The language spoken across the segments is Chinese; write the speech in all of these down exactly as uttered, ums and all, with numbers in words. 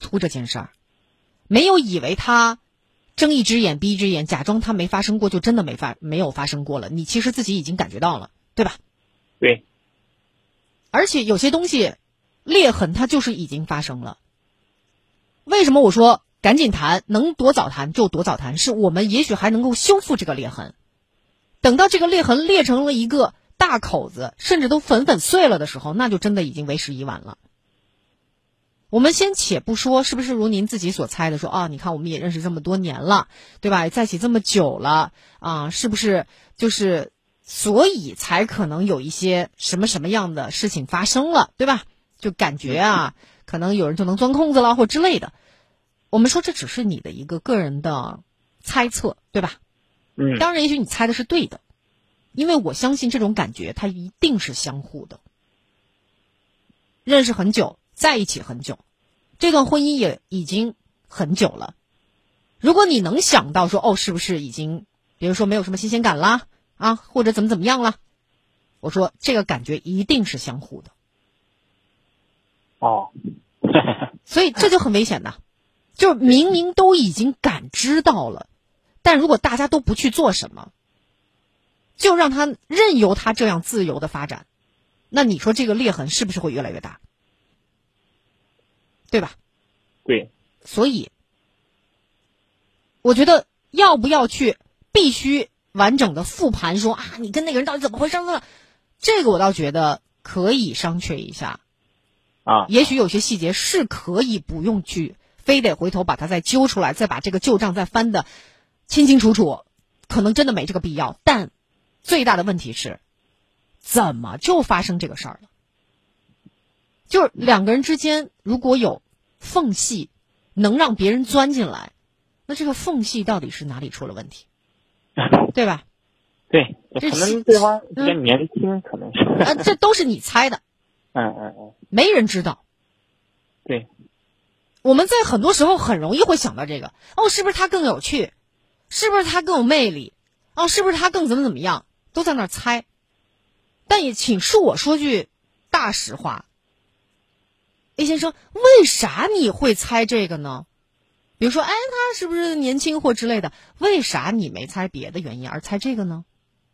突这件事儿，没有以为他睁一只眼闭一只眼，假装他没发生过就真的没发没有发生过了。你其实自己已经感觉到了，对吧？ 对。 而且有些东西裂痕它就是已经发生了。为什么我说赶紧谈，能多早谈就多早谈，是我们也许还能够修复这个裂痕。等到这个裂痕裂成了一个大口子，甚至都粉粉碎了的时候，那就真的已经为时已晚了。我们先且不说是不是如您自己所猜的说啊，你看我们也认识这么多年了，对吧？在一起这么久了啊，是不是就是所以才可能有一些什么什么样的事情发生了，对吧？就感觉啊，可能有人就能钻空子了或之类的。我们说这只是你的一个个人的猜测，对吧？ 嗯， 当然也许你猜的是对的，因为我相信这种感觉它一定是相互的。认识很久，在一起很久，这段婚姻也已经很久了。如果你能想到说，哦，是不是已经比如说没有什么新鲜感啦啊，或者怎么怎么样啦，我说这个感觉一定是相互的。 哦。 所以这就很危险的，就是明明都已经感知到了，但如果大家都不去做什么，就让他任由他这样自由的发展，那你说这个裂痕是不是会越来越大？对吧？ 对。 所以我觉得要不要去必须完整的复盘说啊，你跟那个人到底怎么回事呢？这个我倒觉得可以商榷一下啊， 也许有些细节是可以不用去非得回头把它再揪出来，再把这个旧账再翻的清清楚楚，可能真的没这个必要。但最大的问题是怎么就发生这个事儿了？就是两个人之间如果有缝隙能让别人钻进来，那这个缝隙到底是哪里出了问题？对吧？ 对，可能对方比较年轻，嗯、可能是啊，这都是你猜的。 嗯嗯嗯， 没人知道。 对， 我们在很多时候很容易会想到这个，哦，是不是他更有趣？是不是他更有魅力？哦，是不是他更怎么怎么样？都在那儿猜。但也请恕我说句大实话 ，A 先生，为啥你会猜这个呢？比如说，哎，他是不是年轻或之类的？为啥你没猜别的原因而猜这个呢？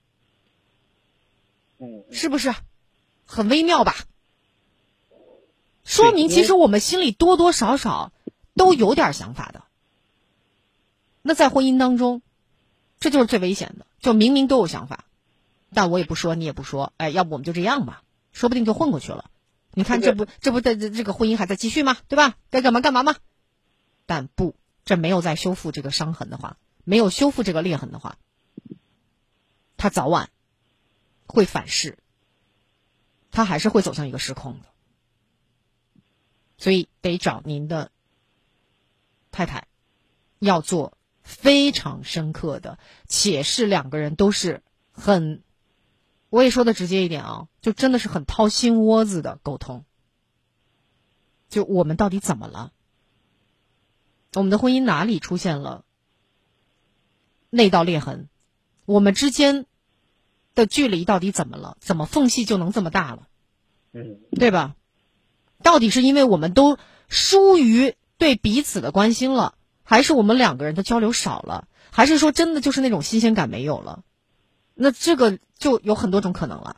嗯， 是不是很微妙吧？说明其实我们心里多多少少都有点想法的。那在婚姻当中，这就是最危险的，就明明都有想法，但我也不说，你也不说，哎，要不我们就这样吧，说不定就混过去了。你看，这不这不这这个婚姻还在继续吗？对吧？该干嘛干嘛吗？但不，这没有在修复这个伤痕的话，没有修复这个裂痕的话，它早晚会反噬，它还是会走向一个失控的。所以得找您的太太，要做非常深刻的，且是两个人都是很，我也说的直接一点啊，就真的是很掏心窝子的沟通。就我们到底怎么了？我们的婚姻哪里出现了那道裂痕？我们之间的距离到底怎么了？怎么缝隙就能这么大了？ 嗯， 对吧？到底是因为我们都疏于对彼此的关心了，还是我们两个人的交流少了，还是说真的就是那种新鲜感没有了？那这个就有很多种可能了。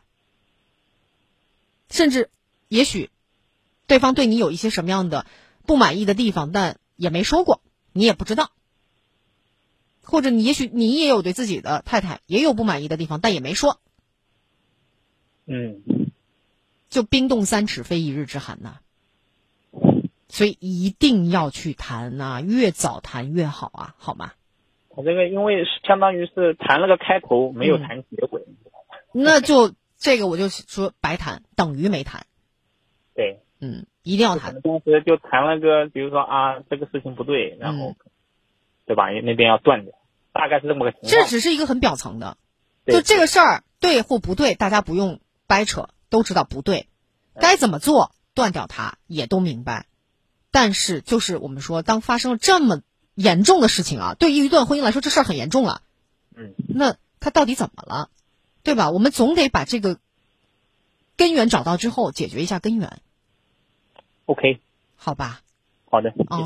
甚至也许对方对你有一些什么样的不满意的地方，但也没说过，你也不知道。或者你也许你也有对自己的太太也有不满意的地方，但也没说。 嗯， 就冰冻三尺非一日之寒呐、所以一定要去谈呐、越早谈越好啊，好吗？ 我这个因为相当于是谈了个开头，没有谈结尾。 嗯、那就这个我就说白谈，等于没谈。 对， 嗯，一定要谈。 当时就谈了个，比如说啊，这个事情不对，然后，嗯、对吧？那边要断掉，大概是这么个情况。 这只是一个很表层的，就这个事儿对或不对，大家不用掰扯，都知道不对，该怎么做，断掉它也都明白。但是就是我们说，当发生了这么严重的事情啊，对于一段婚姻来说，这事儿很严重了。 嗯， 那他到底怎么了，对吧？我们总得把这个根源找到之后，解决一下根源。 OK， 好吧。 好的。 嗯。